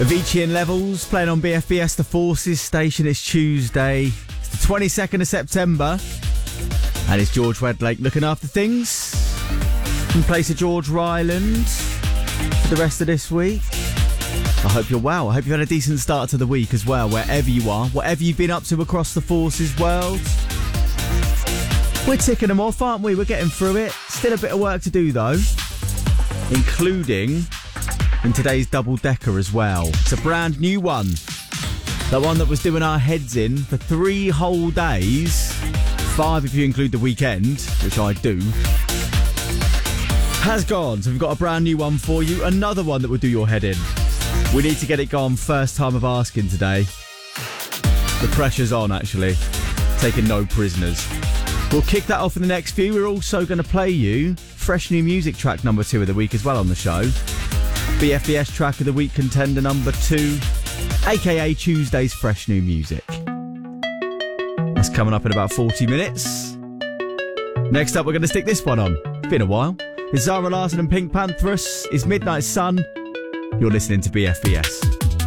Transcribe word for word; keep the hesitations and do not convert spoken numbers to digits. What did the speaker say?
Avicii and Levels playing on B F B S, the Forces station. It's Tuesday. It's the twenty-second of September. And it's George Wedlake looking after things in place of George Ryland for the rest of this week. I hope you're well. I hope you've had a decent start to the week as well, wherever you are, whatever you've been up to across the Forces world. We're ticking them off, aren't we? We're getting through it. Still a bit of work to do, though, including in today's double-decker as well. It's a brand new one. The one that was doing our heads in for three whole days. Five if you include the weekend, which I do. Has gone. So we've got a brand new one for you. Another one that will do your head in. We need to get it gone first time of asking today. The pressure's on, actually. Taking no prisoners. We'll kick that off in the next few. We're also going to play you fresh new music track number two of the week as well on the show. B F B S track of the week contender number two, aka Tuesday's fresh new music. That's coming up in about forty minutes. Next up, we're going to stick this one on. It's been a while. It's Zara Larsson and Pink Pantheress. It's Midnight Sun. You're listening to B F B S.